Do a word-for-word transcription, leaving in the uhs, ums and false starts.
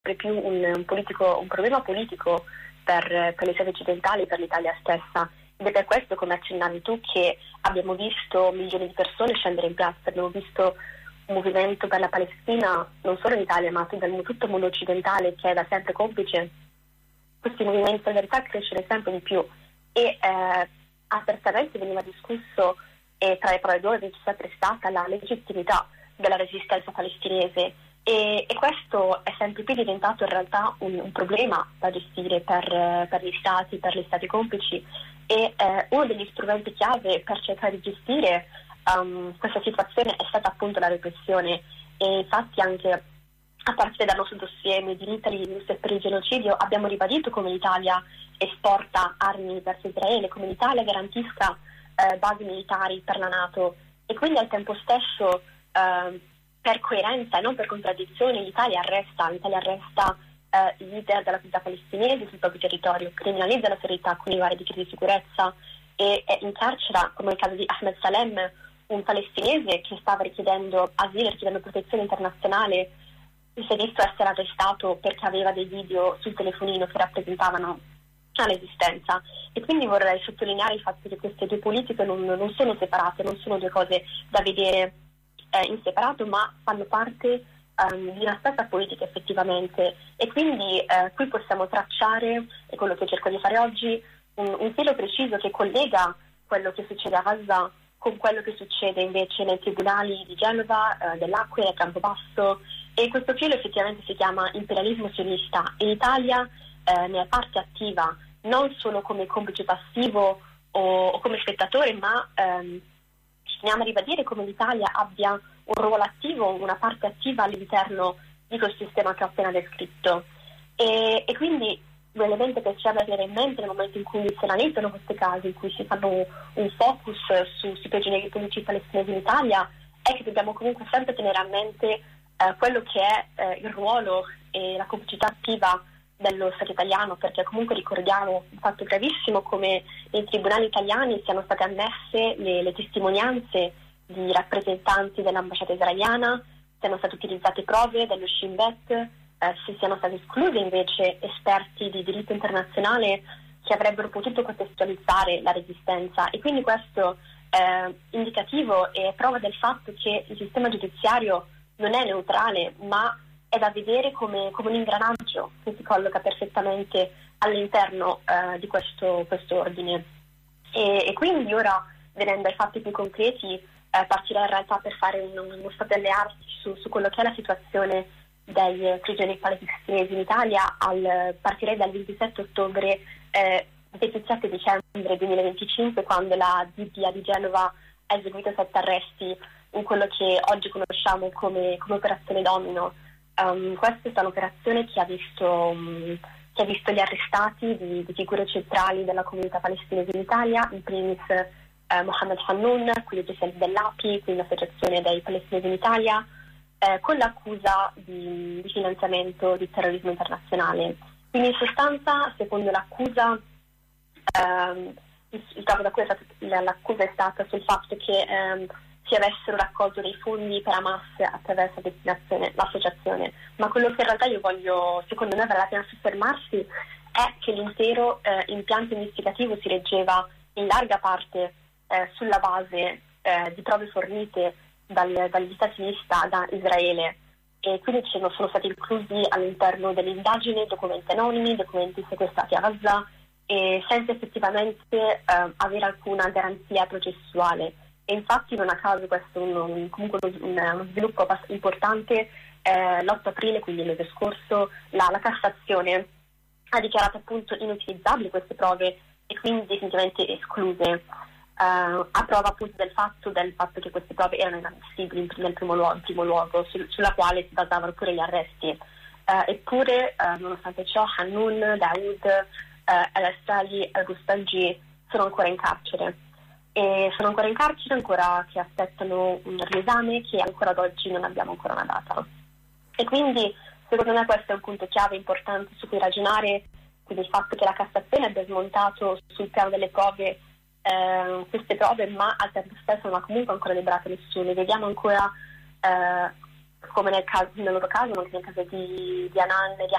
sempre più un, un, politico, un problema politico per, per gli Stati occidentali, per l'Italia stessa. Ed è per questo, come accennavi tu, che abbiamo visto milioni di persone scendere in piazza, abbiamo visto un movimento per la Palestina non solo in Italia ma da tutto il mondo occidentale, che è da sempre complice questi movimenti in verità crescere sempre di più. E eh, apertamente veniva discusso, e tra le parole d'ordine c'è sempre stata la legittimità della resistenza palestinese, e, e questo è sempre più diventato in realtà un, un problema da gestire per, per gli stati, per gli stati complici, e eh, uno degli strumenti chiave per cercare di gestire um, questa situazione è stata appunto la repressione. E infatti anche a partire dal nostro dossier Made in Italy per il genocidio abbiamo ribadito come l'Italia esporta armi verso Israele, come l'Italia garantisca eh, basi militari per la NATO, e quindi al tempo stesso eh, per coerenza e non per contraddizione l'Italia arresta, l'Italia arresta eh, i leader della comunità palestinese sul proprio territorio, criminalizza la serietà con i vari decreti di sicurezza e, e incarcera, come nel caso di Ahmed Salem, un palestinese che stava richiedendo asilo, richiedendo protezione internazionale. Si è visto essere arrestato perché aveva dei video sul telefonino che rappresentavano l'esistenza. E quindi vorrei sottolineare il fatto che queste due politiche non, non sono separate, non sono due cose da vedere eh, in separato, ma fanno parte um, di una stessa politica effettivamente. E quindi eh, qui possiamo tracciare, e quello che cerco di fare oggi, un, un filo preciso che collega quello che succede a Gaza con quello che succede invece nei tribunali di Genova, eh, dell'Aquila, Campobasso. E questo filo effettivamente si chiama imperialismo sionista, e l'Italia eh, ne è parte attiva, non solo come complice passivo o, o come spettatore, ma ehm, teniamo a ribadire come l'Italia abbia un ruolo attivo, una parte attiva all'interno di questo sistema che ho appena descritto. E, e quindi l'elemento che c'è da tenere in mente nel momento in cui si analizzano questi casi, in cui si fanno un, un focus su, sui prigionieri politici palestinesi in Italia, è che dobbiamo comunque sempre tenere a mente Uh, quello che è uh, il ruolo e la complicità attiva dello Stato italiano, perché comunque ricordiamo un fatto gravissimo come nei tribunali italiani siano state ammesse le, le testimonianze di rappresentanti dell'ambasciata israeliana, siano state utilizzate prove dello Shin Bet, uh, si siano stati esclusi invece esperti di diritto internazionale che avrebbero potuto contestualizzare la resistenza. E quindi questo è indicativo e prova del fatto che il sistema giudiziario non è neutrale, ma è da vedere come, come un ingranaggio che si colloca perfettamente all'interno eh, di questo, questo ordine. E, e quindi ora, venendo ai fatti più concreti, eh, partirei in realtà per fare un, uno stato delle arti su, su quello che è la situazione dei prigionieri palestinesi in Italia. Al, partirei dal ventisette ottobre, eh, ventisette dicembre duemilaventicinque, quando la D D A di Genova ha eseguito sette arresti in quello che oggi conosciamo come, come operazione Domino. Um, questa è stata un'operazione che ha visto, um, che ha visto gli arrestati di, di figure centrali della comunità palestinese in Italia, in primis eh, Mohammed Hannoun, quindi presidente dell'A P I, quindi l'Associazione dei Palestinesi in Italia, eh, con l'accusa di, di finanziamento di terrorismo internazionale. Quindi in sostanza, secondo l'accusa, ehm, il, il capo d'accusa è stato, l'accusa è stata sul fatto che ehm, si avessero raccolto dei fondi per Hamas attraverso destinazione, l'associazione. Ma quello che in realtà io voglio, secondo me, vale la pena soffermarsi è che l'intero eh, impianto investigativo si reggeva in larga parte eh, sulla base eh, di prove fornite dal, dagli Stati Uniti da Israele, e quindi ci sono stati inclusi all'interno dell'indagine documenti anonimi, documenti sequestrati a Gaza, e senza effettivamente eh, avere alcuna garanzia processuale. E infatti non a caso questo è un, un, comunque un, uno sviluppo importante. Eh, l'otto aprile, quindi il mese scorso, la, la Cassazione ha dichiarato appunto inutilizzabili queste prove e quindi definitivamente escluse, Uh, a prova appunto del fatto, del fatto che queste prove erano inammissibili in, nel primo luogo, in primo luogo sul, sulla quale si basavano pure gli arresti. Uh, eppure, uh, nonostante ciò, Hannoun, Daoud, uh, El-Assali e Rustalji sono ancora in carcere. E sono ancora in carcere, ancora che aspettano un riesame che ancora ad oggi non abbiamo ancora una data. E quindi, secondo me, questo è un punto chiave importante su cui ragionare, quindi il fatto che la Cassazione abbia smontato sul piano delle prove Eh, queste prove, ma al tempo stesso non ha comunque ancora liberato nessuno. Vediamo ancora eh, come nel, caso, nel loro caso, anche nel caso di, di Hanan e di